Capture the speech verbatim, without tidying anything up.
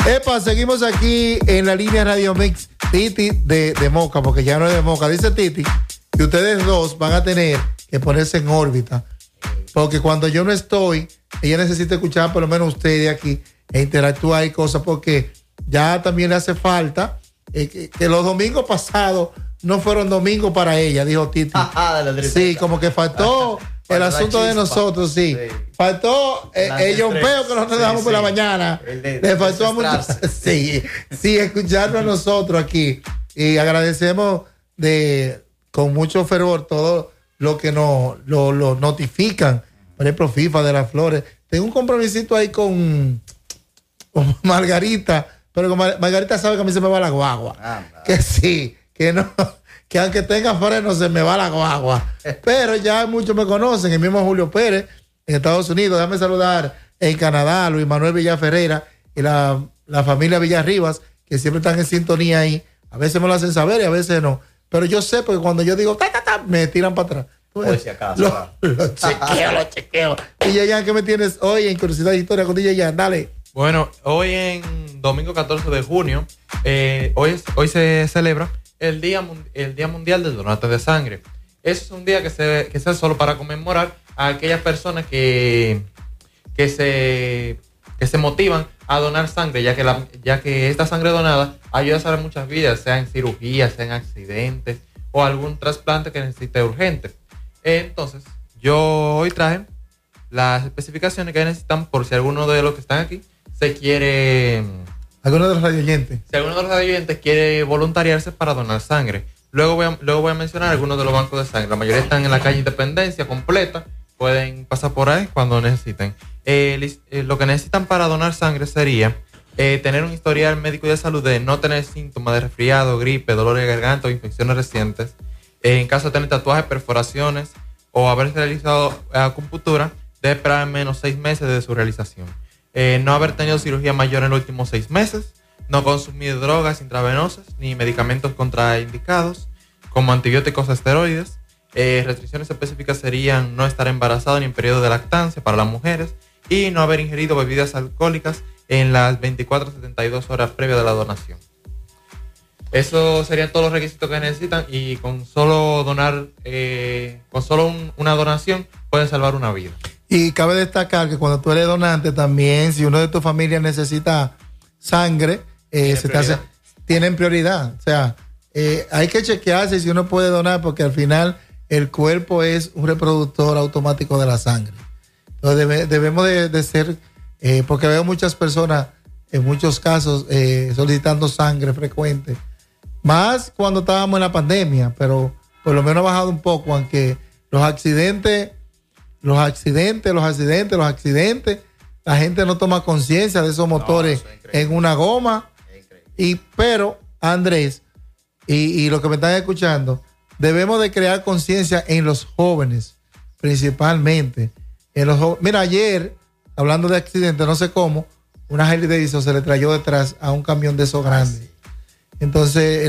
Epa, seguimos aquí en la línea Radio Mix. Titi de, de Moca, porque ya no es de Moca. Dice Titi que ustedes dos van a tener que ponerse en órbita, porque cuando yo no estoy, ella necesita escuchar por lo menos ustedes aquí e interactuar y cosas, porque ya también le hace falta eh, que, que los domingos pasados no fueron domingos para ella, dijo Titi. Sí, como que faltó el asunto de nosotros, sí. sí. Faltó eh, el yompeo que nosotros sí, dejamos sí. por la mañana. De, Le faltó a muchos. Sí, sí, escucharnos a nosotros aquí. Y agradecemos de con mucho fervor todo lo que nos lo, lo notifican. Por ejemplo, FIFA de las Flores. Tengo un compromisito ahí con, con Margarita, pero con Mar, Margarita sabe que a mí se me va la guagua. Ah, no. Que sí, que no. Que aunque tenga freno se me va la guagua. Pero ya muchos me conocen, el mismo Julio Pérez en Estados Unidos. Déjame saludar en Canadá, Luis Manuel Villa Ferreira y la, la familia Villarribas, que siempre están en sintonía ahí. A veces me lo hacen saber y a veces no. Pero yo sé, porque cuando yo digo ta, ta, ta, me tiran para atrás. Por si acaso. Lo, lo chequeo, lo chequeo. D J Yan, ¿qué me tienes hoy en Curiosidad de Historia con D J Yan? Dale. Bueno, hoy en domingo catorce de junio, eh, hoy, hoy se celebra el día, el día Mundial del Donante de Sangre. Ese es un día que se, que se hace solo para conmemorar a aquellas personas que, que, se, que se motivan a donar sangre, ya que, la, ya que esta sangre donada ayuda a salvar muchas vidas, sea en cirugías, sea en accidentes o algún trasplante que necesite urgente. Entonces, yo hoy traje las especificaciones que necesitan por si alguno de los que están aquí se quiere... ¿Alguno de los radioyentes? Si alguno de los radioyentes quiere voluntariarse para donar sangre. Luego voy, a, luego voy a mencionar algunos de los bancos de sangre. La mayoría están en la calle Independencia completa. Pueden pasar por ahí cuando necesiten. Eh, eh, lo que necesitan para donar sangre sería eh, tener un historial médico de salud de no tener síntomas de resfriado, gripe, dolor de garganta o infecciones recientes. Eh, en caso de tener tatuajes, perforaciones o haber realizado eh, acupuntura, debe esperar al menos seis meses de su realización. Eh, no haber tenido cirugía mayor en los últimos seis meses, no consumir drogas intravenosas ni medicamentos contraindicados como antibióticos o esteroides. Eh, restricciones específicas serían no estar embarazado ni en periodo de lactancia para las mujeres y no haber ingerido bebidas alcohólicas en las veinticuatro a setenta y dos horas previas de la donación. Esos serían todos los requisitos que necesitan y con solo donar, eh, con solo un, una donación pueden salvar una vida. Y cabe destacar que cuando tú eres donante también, si uno de tu familia necesita sangre, eh, se te hace, tienen prioridad. O sea, eh, hay que chequearse si uno puede donar, porque al final el cuerpo es un reproductor automático de la sangre. Entonces debe, debemos de, de ser, eh, porque veo muchas personas, en muchos casos, eh, solicitando sangre frecuente. Más cuando estábamos en la pandemia, pero por lo menos ha bajado un poco, aunque los accidentes... Los accidentes, los accidentes, los accidentes. La gente no toma conciencia de esos motores no, en una goma. Y, pero, Andrés, y, y los que me están escuchando, debemos de crear conciencia en los jóvenes, principalmente. En los jo- Mira, ayer, hablando de accidentes, no sé cómo, una Harley Davidson se le trayó detrás a un camión de esos grandes. Entonces,